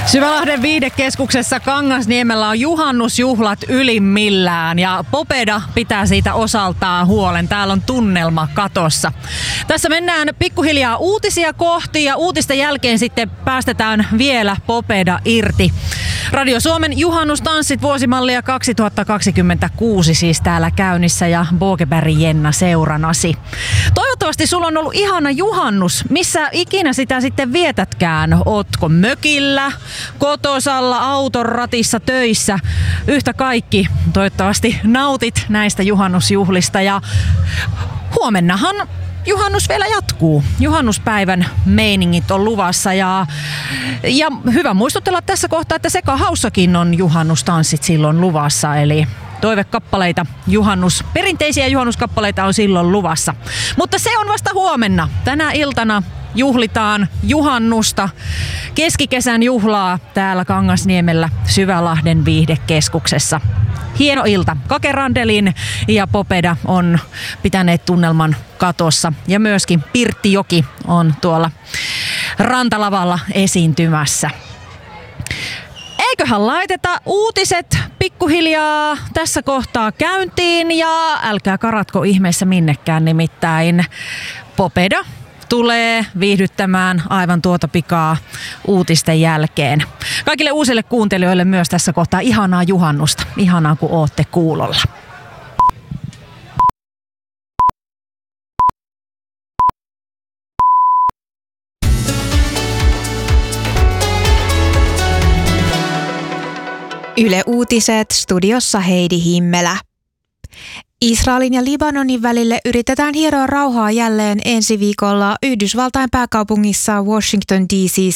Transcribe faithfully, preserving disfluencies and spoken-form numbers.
Syvälahden viihdekeskuksessa Kangasniemellä on juhannusjuhlat ylimmillään ja Popeda pitää siitä osaltaan huolen. Täällä on tunnelma katossa. Tässä mennään pikkuhiljaa uutisia kohti ja uutisten jälkeen sitten päästetään vielä Popeda irti. Radio Suomen juhannustanssit vuosimallia kaksituhattakaksikymmentäkuusi siis täällä käynnissä ja Bogeberg Jenna seuranasi. Toivottavasti sulla on ollut ihana juhannus, missä ikinä sitä sitten vietätkään. Ootko mökillä, kotosalla, auton ratissa, töissä, yhtä kaikki. Toivottavasti nautit näistä juhannusjuhlista ja huomennahan juhannus vielä jatkuu. Juhannuspäivän meiningit on luvassa ja, ja hyvä muistutella tässä kohtaa, että Sekahaussakin on juhannustanssit silloin luvassa, eli toivekappaleita, juhannus, perinteisiä juhannuskappaleita on silloin luvassa. Mutta se on vasta huomenna. Tänä iltana juhlitaan juhannusta, keskikesän juhlaa täällä Kangasniemellä Syvälahden viihdekeskuksessa. Hieno ilta. Kake Randelin ja Popeda on pitäneet tunnelman katossa ja myöskin Pirttijoki on tuolla rantalavalla esiintymässä. Eiköhän laiteta uutiset pikkuhiljaa tässä kohtaa käyntiin ja älkää karatko ihmeessä minnekään, nimittäin Popeda tulee viihdyttämään aivan tuota pikaa uutisten jälkeen. Kaikille uusille kuuntelijoille myös tässä kohtaa ihanaa juhannusta. Ihanaa kun ootte kuulolla. Yle Uutiset, studiossa Heidi Himmelä. Israelin ja Libanonin välille yritetään hieroa rauhaa jälleen ensi viikolla Yhdysvaltain pääkaupungissa Washington D C